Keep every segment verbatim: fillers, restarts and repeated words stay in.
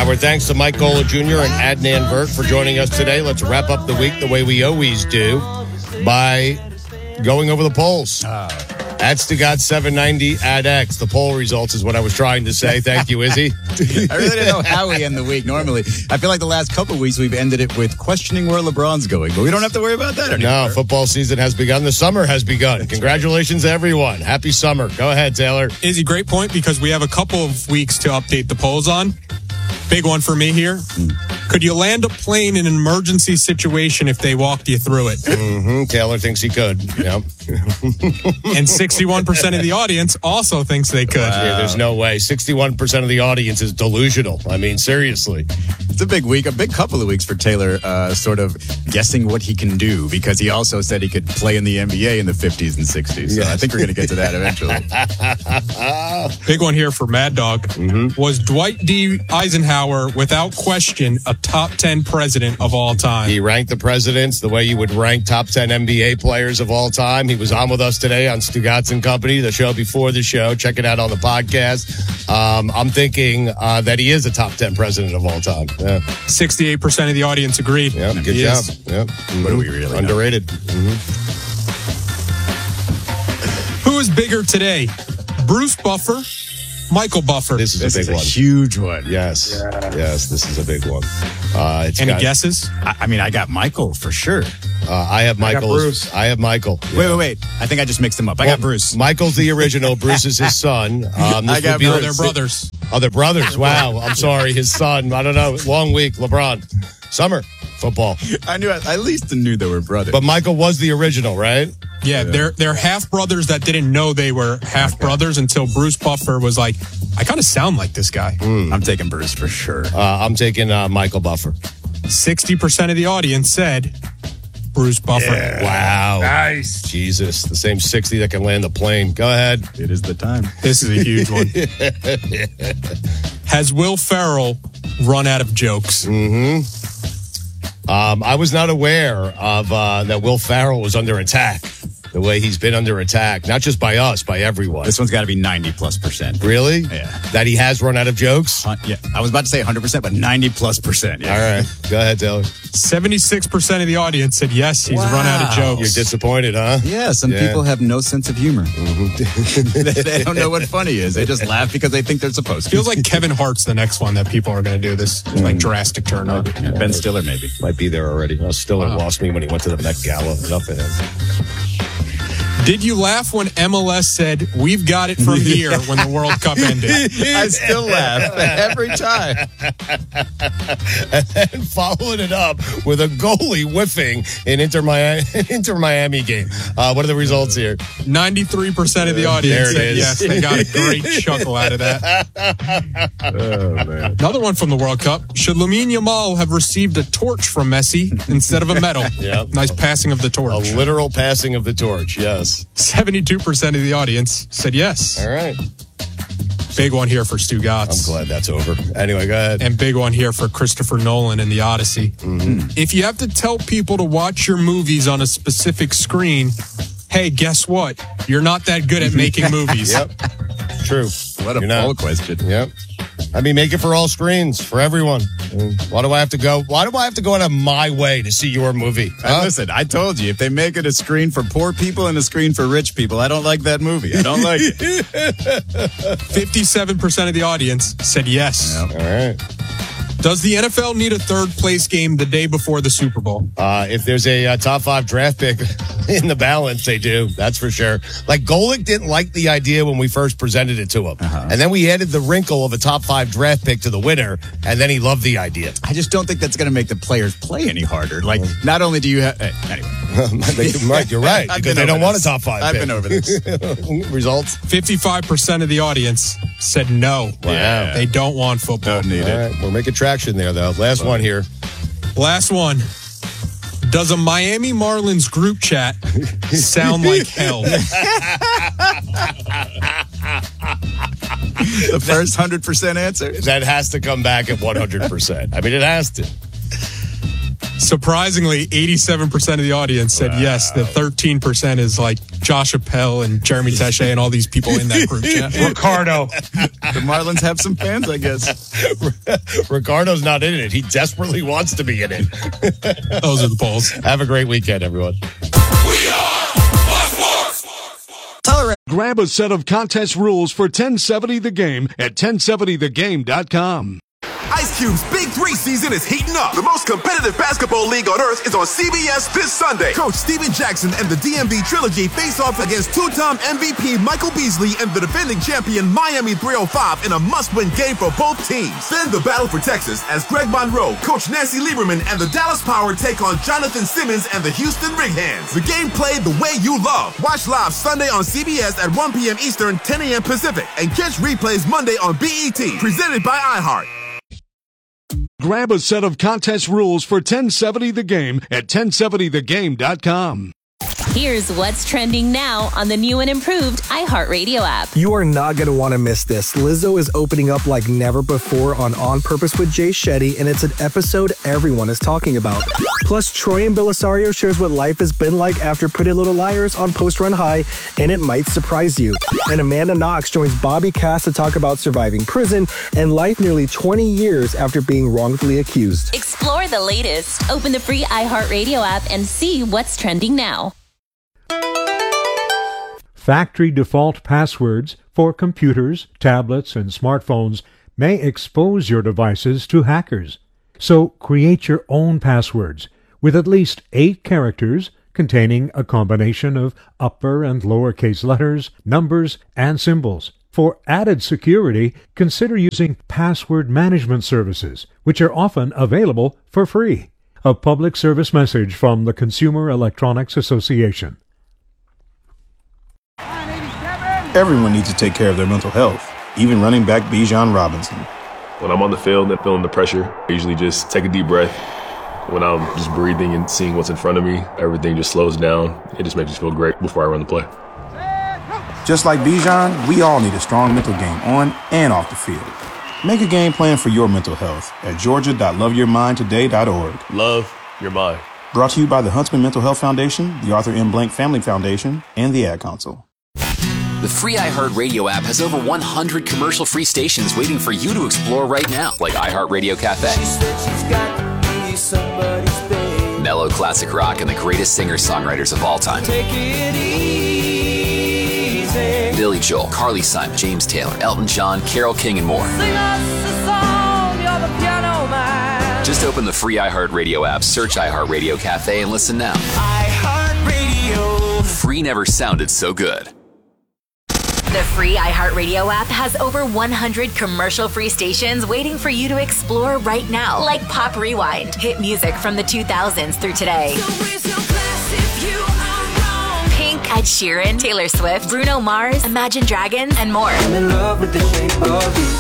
Our thanks to Mike Gola Junior and Adnan Burke for joining us today. Let's wrap up the week the way we always do by going over the polls. Uh, At Stugat seven ninety at X. The poll results is what I was trying to say. Thank you, Izzy. I really don't know how we end the week normally. I feel like the last couple of weeks we've ended it with questioning where LeBron's going, but we don't have to worry about that anymore. No, football season has begun. The summer has begun. Congratulations, everyone. Happy summer. Go ahead, Taylor. Izzy, great point, because we have a couple of weeks to update the polls on. Big one for me here. Could you land a plane in an emergency situation if they walked you through it? Mm-hmm. Taylor thinks he could. Yep. And sixty-one percent of the audience also thinks they could. Wow. Yeah, there's no way. sixty-one percent of the audience is delusional. I mean, seriously. It's a big week, a big couple of weeks for Taylor, uh, sort of guessing what he can do, because he also said he could play in the N B A in the fifties and sixties. So yes. I think we're going to get to that eventually. Big one here for Mad Dog. Mm-hmm. Was Dwight D. Eisenhower, without question, a top ten president of all time? He ranked the presidents the way you would rank top ten N B A players of all time. He was on with us today on Stugatz and Company, the show before the show. Check it out on the podcast. Um, I'm thinking uh, that he is a top ten president of all time. Yeah. sixty-eight percent of the audience agreed. Yeah, good he job. Is. Yep. Mm-hmm. What do we really Underrated. Mm-hmm. Who is bigger today? Bruce Buffer, Michael Buffer? This is this a big is a one. Huge one. Yes. Yeah. Yes, this is a big one. Uh, it's Any got, guesses? I, I mean, I got Michael for sure. Uh, I have Michael. I, I have Michael. Yeah. Wait, wait, wait. I think I just mixed them up. I well, got Bruce. Michael's the original. Bruce is his son. Um, I got Bruce. They're brothers. Oh, they're brothers. Wow. I'm sorry. His son. I don't know. Long week. LeBron. Summer. Football. I knew. I at least knew they were brothers. But Michael was the original, right? Yeah, yeah. they're they're half brothers that didn't know they were half okay. brothers until Bruce Buffer was like, I kind of sound like this guy. Mm. I'm taking Bruce for sure. Uh, I'm taking uh, Michael Buffer. sixty percent of the audience said Bruce Buffer. Yeah. Wow. Nice. Jesus. The same sixty that can land the plane. Go ahead. It is the time. This is a huge one. Has Will Ferrell run out of jokes? Mm-hmm. Um, I was not aware of uh, that Will Ferrell was under attack. The way he's been under attack, not just by us, by everyone. This one's got to be ninety plus percent. Really? Yeah. That he has run out of jokes? Uh, yeah. I was about to say one hundred percent, but ninety plus percent. Yeah. All right. Go ahead, Taylor. seventy-six percent of the audience said yes, he's wow. run out of jokes. You're disappointed, huh? Yeah, some yeah. people have no sense of humor. Mm-hmm. they, they don't know what funny is. They just laugh because they think they're supposed to. Feels like Kevin Hart's the next one that people are going to do this mm. like drastic turn on. Yeah, Ben Stiller maybe. Might be there already. Oh, Stiller wow. lost me when he went to the Met Gala. Enough of him. Did you laugh when M L S said, we've got it from here when the World Cup ended? I still laugh every time. And then following it up with a goalie whiffing in Inter Miami, Inter Miami game. Uh, what are the results here? ninety-three percent of the audience said is. yes. They got a great chuckle out of that. Oh, man. Another one from the World Cup. Should Lamine Yamal have received a torch from Messi instead of a medal? Yep. Nice passing of the torch. A literal passing of the torch, yes. seventy-two percent of the audience said yes. All right. Big one here for Stu Gotts. I'm glad that's over. Anyway, go ahead. And big one here for Christopher Nolan and the Odyssey. Mm-hmm. If you have to tell people to watch your movies on a specific screen, hey, guess what? You're not that good at making movies. Yep. True. What a poll question. Yep. I mean, make it for all screens, for everyone. Why do I have to go? Why do I have to go out of my way to see your movie? Huh? Listen, I told you, if they make it a screen for poor people and a screen for rich people, I don't like that movie. I don't like it. fifty-seven percent of the audience said yes. Yep. All right. Does the N F L need a third place game the day before the Super Bowl? Uh, if there's a uh, top five draft pick in the balance, they do. That's for sure. Like, Golick didn't like the idea when we first presented it to him. Uh-huh. And then we added the wrinkle of a top five draft pick to the winner, and then he loved the idea. I just don't think that's going to make the players play any harder. Like, not only do you have... Hey, anyway. Right, you're right. Because they don't this. want a top five I've pick. been over this. Results? fifty-five percent of the audience said no. Wow. They don't want football. Don't need All it. right, we're making traction there, though. Last one here. Last one. Does a Miami Marlins group chat sound like hell? The first one hundred percent answer? That has to come back at one hundred percent. I mean, it has to. Surprisingly, eighty-seven percent of the audience said wow. yes. The thirteen percent is like Josh Appel and Jeremy Taché and all these people in that group chat. Ricardo. The Marlins have some fans, I guess. Ricardo's not in it. He desperately wants to be in it. Those are the polls. Have a great weekend, everyone. We are Grab a set of contest rules for ten seventy The Game at ten seventy the game dot com. Ice Cube's Big Three season is heating up. The most competitive basketball league on earth is on C B S this Sunday. Coach Steven Jackson and the D M V Trilogy face off against two-time M V P Michael Beasley and the defending champion Miami three oh five in a must-win game for both teams. Then the battle for Texas as Greg Monroe, Coach Nancy Lieberman, and the Dallas Power take on Jonathan Simmons and the Houston Rig Hands. The game played the way you love. Watch live Sunday on C B S at one p.m. Eastern, ten a.m. Pacific, and catch replays Monday on B E T. Presented by iHeart. Grab a set of contest rules for ten seventy The Game at ten seventy the game dot com. Here's what's trending now on the new and improved iHeartRadio app. You are not going to want to miss this. Lizzo is opening up like never before on On Purpose with Jay Shetty, and it's an episode everyone is talking about. Plus, Troy and Belisario shares what life has been like after Pretty Little Liars on Post Run High, and it might surprise you. And Amanda Knox joins Bobby Cass to talk about surviving prison and life nearly twenty years after being wrongfully accused. Explore the latest. Open the free iHeartRadio app and see what's trending now. Factory default passwords for computers, tablets, and smartphones may expose your devices to hackers. So create your own passwords with at least eight characters containing a combination of upper and lowercase letters, numbers, and symbols. For added security, consider using password management services, which are often available for free. A public service message from the Consumer Electronics Association. Everyone needs to take care of their mental health, even running back Bijan Robinson. When I'm on the field and feeling the pressure, I usually just take a deep breath. When I'm just breathing and seeing what's in front of me, everything just slows down. It just makes me feel great before I run the play. Just like Bijan, we all need a strong mental game on and off the field. Make a game plan for your mental health at georgia dot love your mind today dot org. Love your mind. Brought to you by the Huntsman Mental Health Foundation, the Arthur M. Blank Family Foundation, and the Ad Council. The free iHeartRadio app has over one hundred commercial-free stations waiting for you to explore right now, like iHeartRadio Cafe, mellow classic rock, and the greatest singer-songwriters of all time. Take it easy. Billy Joel, Carly Simon, James Taylor, Elton John, Carole King, and more. Sing us a song, you're the piano man. Just open the free iHeartRadio app, search iHeartRadio Cafe, and listen now. iHeartRadio. Free never sounded so good. The free iHeartRadio app has over one hundred commercial-free stations waiting for you to explore right now, like Pop Rewind, hit music from the two thousands through today. So raise your glass if you are wrong. Pink, Ed Sheeran, Taylor Swift, Bruno Mars, Imagine Dragons, and more. I'm in love with the shape of you.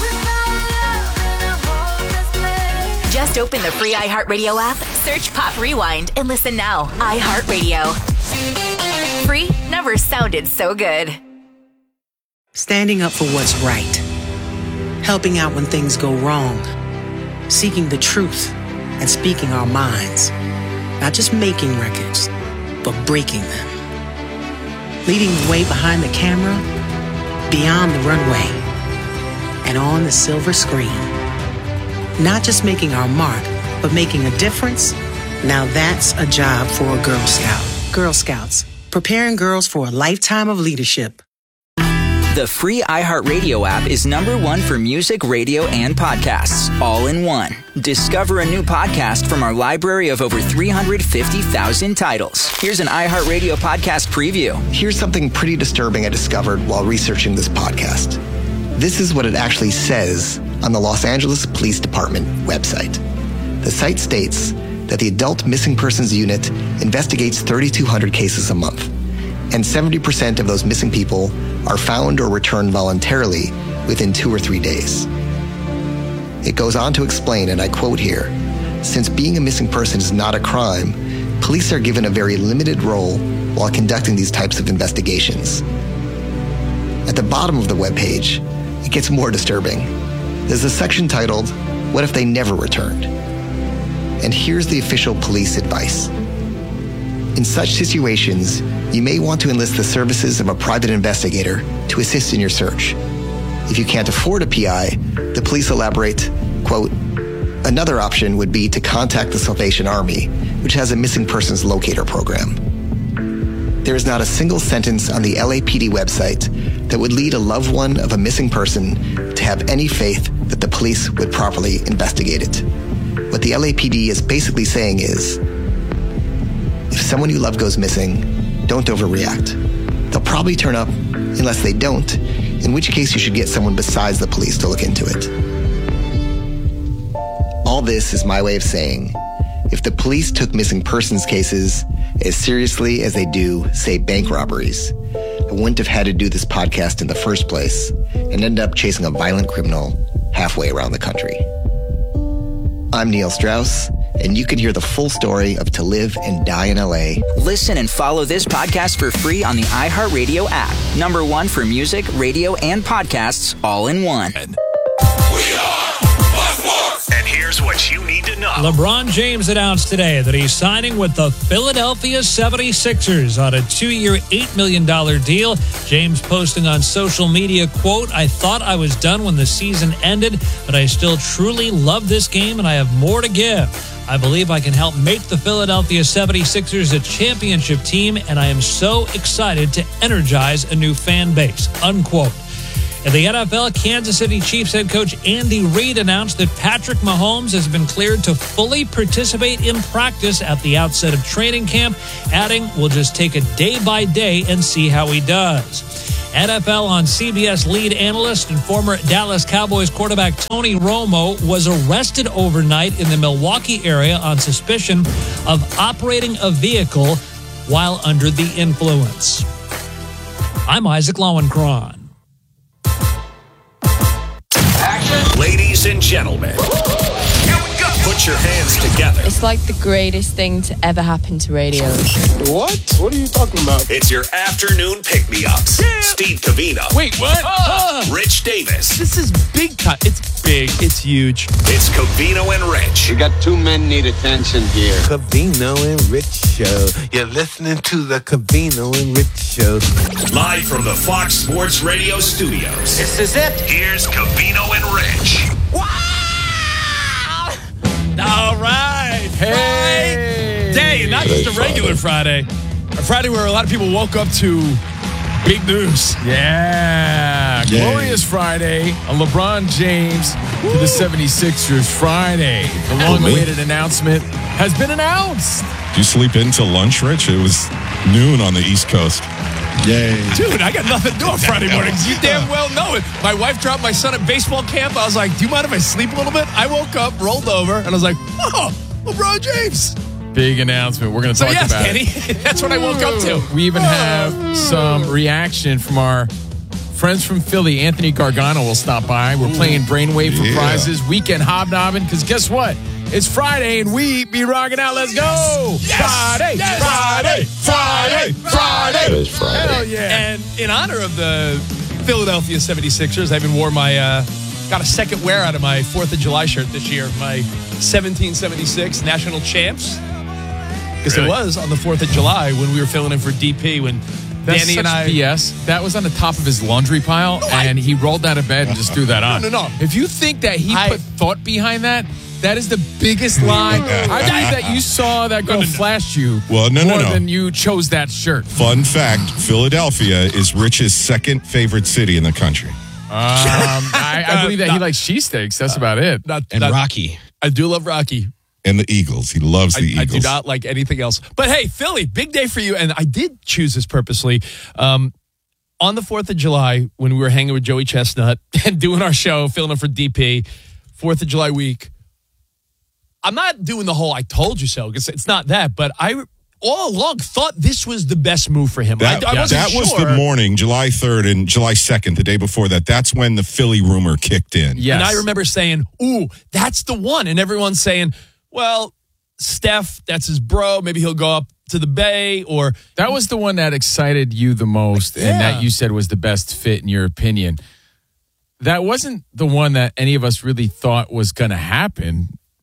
Just open the free iHeartRadio app, search Pop Rewind, and listen now. iHeartRadio. Free never sounded so good. Standing up for what's right, helping out when things go wrong, seeking the truth and speaking our minds, not just making records, but breaking them. Leading the way behind the camera, beyond the runway, and on the silver screen. Not just making our mark, but making a difference. Now that's a job for a Girl Scout. Girl Scouts, preparing girls for a lifetime of leadership. The free iHeartRadio app is number one for music, radio, and podcasts, all in one. Discover a new podcast from our library of over three hundred fifty thousand titles. Here's an iHeartRadio podcast preview. Here's something pretty disturbing I discovered while researching this podcast. This is what it actually says on the Los Angeles Police Department website. The site states that the Adult Missing Persons Unit investigates thirty-two hundred cases a month, and seventy percent of those missing people are found or returned voluntarily within two or three days. It goes on to explain, and I quote here, since being a missing person is not a crime, police are given a very limited role while conducting these types of investigations. At the bottom of the webpage, it gets more disturbing. There's a section titled, What If They Never Returned? And here's the official police advice. In such situations, you may want to enlist the services of a private investigator to assist in your search. If you can't afford a P I, the police elaborate, quote, another option would be to contact the Salvation Army, which has a missing persons locator program. There is not a single sentence on the L A P D website that would lead a loved one of a missing person to have any faith that the police would properly investigate it. What the L A P D is basically saying is, if someone you love goes missing, don't overreact. They'll probably turn up unless they don't, in which case you should get someone besides the police to look into it. All this is my way of saying, if the police took missing persons cases as seriously as they do, say, bank robberies, I wouldn't have had to do this podcast in the first place and end up chasing a violent criminal halfway around the country. I'm Neil Strauss, and you can hear the full story of To Live and Die in L A. Listen and follow this podcast for free on the iHeartRadio app. Number one for music, radio, and podcasts all in one. And here's what you need to know. LeBron James announced today that he's signing with the Philadelphia seventy-sixers on a two-year, eight million dollars deal. James posting on social media, quote, I thought I was done when the season ended, but I still truly love this game and I have more to give. I believe I can help make the Philadelphia seventy-sixers a championship team, and I am so excited to energize a new fan base, unquote. In the N F L, Kansas City Chiefs head coach Andy Reid announced that Patrick Mahomes has been cleared to fully participate in practice at the outset of training camp, adding, we'll just take it day by day and see how he does. N F L on C B S lead analyst and former Dallas Cowboys quarterback Tony Romo was arrested overnight in the Milwaukee area on suspicion of operating a vehicle while under the influence. I'm Isaac Lowenkron. Ladies and gentlemen, here we go. Put your hands together. It's like the greatest thing to ever happen to radio. What? What are you talking about? It's your afternoon pick-me-ups. Yeah. Steve Covino. Wait, what? Uh, Rich Davis. This is big time. It's big. It's huge. It's Covino and Rich. We got two men need attention here. Covino and Rich Show. You're listening to the Covino and Rich Show. Live from the Fox Sports Radio studios. This is it. Here's Covino and Rich. All right. Hey. Friday. Not just a regular Friday. A Friday where a lot of people woke up to big news. Yeah. Yay. Glorious Friday. A LeBron James Woo. to the seventy-sixers Friday. The long-awaited announcement has been announced. Did you sleep in till lunch, Rich? It was noon on the East Coast. Yay. Dude, I got nothing to do on Friday mornings. You damn well know it. My wife dropped my son at baseball camp. I was like, do you mind if I sleep a little bit? I woke up, rolled over, and I was like, oh, LeBron James. Big announcement. We're going to talk so yes, about Kenny, it. That's what I woke up to. We even have some reaction from our friends from Philly. Anthony Gargano will stop by. We're playing Brainwave for yeah. prizes. Weekend hobnobbing, because guess what? It's Friday, and we be rocking out. Let's go! Yes! Friday, yes! Friday, Friday, Friday! It is Friday. Hell yeah! And in honor of the Philadelphia seventy-sixers, I even wore my, uh, got a second wear out of my fourth of July shirt this year. My seventeen seventy-six National Champs. Because really? It was on the fourth of July when we were filling in for D P when That's Danny and I. B S. That was on the top of his laundry pile, no, and I, he rolled out of bed and just threw that on. No, no, no. If you think that he I, put thought behind that, that is the biggest lie. I think that you saw that girl flash you well, no, more no, no. than you chose that shirt. Fun fact, Philadelphia is Rich's second favorite city in the country. Um, I, I believe that uh, he likes cheesesteaks. That's uh, about it. Not, and not, Rocky. I do love Rocky. And the Eagles. He loves the I, Eagles. I do not like anything else. But hey, Philly, big day for you. And I did choose this purposely. Um, on the fourth of July, when we were hanging with Joey Chestnut and doing our show, filling in for D P, fourth of July week, I'm not doing the whole I told you so, because it's not that, but I all along thought this was the best move for him. That, I, I wasn't that sure. was the morning, July third and July second, the day before that. That's when the Philly rumor kicked in. Yes. And I remember saying, ooh, that's the one. And everyone's saying, well, Steph, that's his bro. Maybe he'll go up to the Bay. Or that was the one that excited you the most, yeah. and that you said was the best fit in your opinion. That wasn't the one that any of us really thought was going to happen.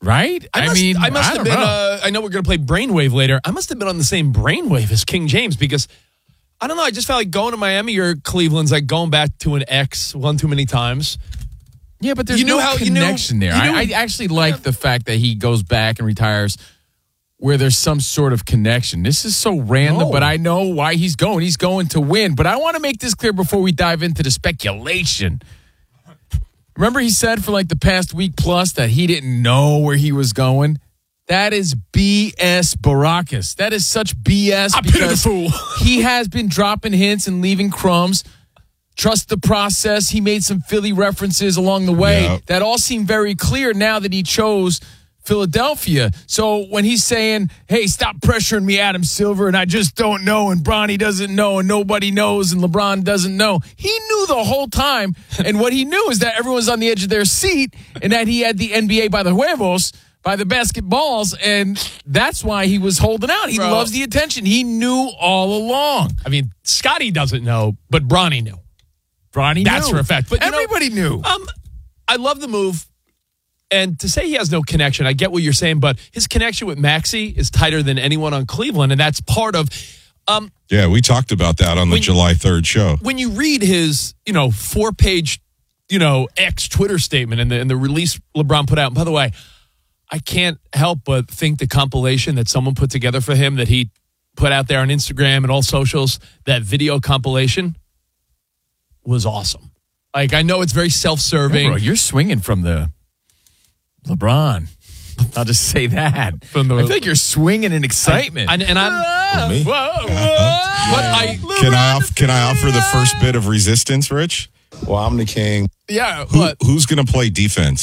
Right? I, I must, mean, I must I have don't been. know. Uh, I know we're going to play Brainwave later. I must have been on the same Brainwave as King James because I don't know. I just felt like going to Miami or Cleveland's like going back to an ex one too many times. Yeah, but there's You knew no how- you knew- connection there. you knew- I, I actually like the fact that he goes back and retires where there's some sort of connection. This is so random, No. but I know why he's going. He's going to win. But I want to make this clear before we dive into the speculation. Remember he said for like the past week plus that he didn't know where he was going? That is B S Baracus. That is such B S I pity the because fool. he has been dropping hints and leaving crumbs. Trust the process. He made some Philly references along the way. Yep. That all seem very clear now that he chose Philadelphia. So when he's saying, hey, stop pressuring me, Adam Silver, and I just don't know, and Bronny doesn't know, and nobody knows, and LeBron doesn't know, he knew the whole time. And what he knew is that everyone's on the edge of their seat and that he had the N B A by the huevos, by the basketballs, and that's why he was holding out. He Bro. loves the attention. He knew all along. I mean, Scotty doesn't know, but Bronny knew. Bronny That's knew. for a fact. But you know, everybody knew. Um, I love the move. And to say he has no connection, I get what you're saying, but his connection with Maxey is tighter than anyone on Cleveland, and that's part of. Um, Yeah, we talked about that on the When- July third show. when you read his, you know, four-page, you know, X Twitter statement and the and the release LeBron put out. And by the way, I can't help but think the compilation that someone put together for him that he put out there on Instagram and all socials, that video compilation, was awesome. Like, I know it's very self-serving. Bro, you're swinging from the LeBron. I'll just say that. From the- I feel like you're swinging in excitement. And, and I'm. For me? Whoa, whoa. But I. Can I off, can I offer the first bit of resistance, Rich? Well, I'm the king. Yeah. Who, What? who's going to play defense?